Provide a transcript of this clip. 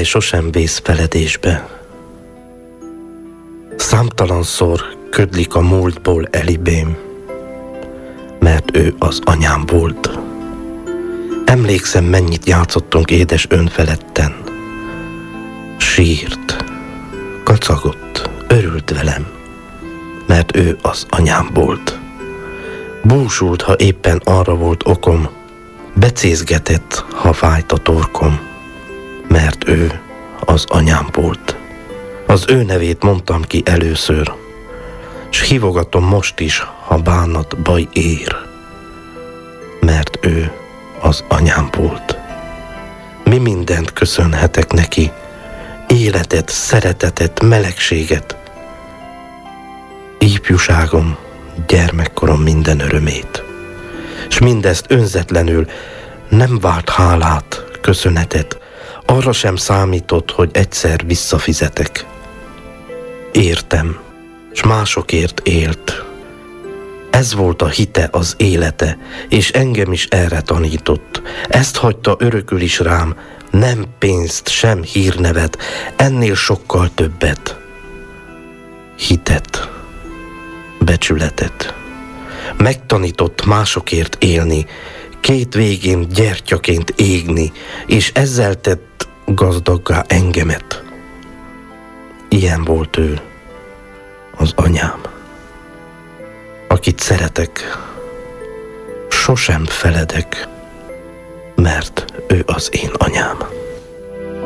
mely sosem vész feledésbe. Számtalanszor ködlik a múltból elibém, mert ő az anyám volt. Emlékszem, mennyit játszottunk édes önfeledten. Sírt, kacagott, örült velem, mert ő az anyám volt. Búsult, ha éppen arra volt okom, becézgetett, ha fájt a torkom, mert ő az anyám volt. Az ő nevét mondtam ki először, s hívogatom most is, ha bánat, baj ér, mert ő az anyám volt. Mi mindent köszönhetek neki, életet, szeretetet, melegséget, ifjúságom, gyermekkorom minden örömét. S mindezt önzetlenül, nem várt hálát, köszönetet, arra sem számított, hogy egyszer visszafizetek. Értem, s másokért élt. Ez volt a hite, az élete, és engem is erre tanított. Ezt hagyta örökül is rám, nem pénzt, sem hírnevet, ennél sokkal többet. Hitet, becsületet. Megtanított másokért élni, két végén gyertyaként égni, és ezzel tett gazdaggá engemet. Ilyen volt ő, az anyám, akit szeretek, sosem feledek, mert ő az én anyám.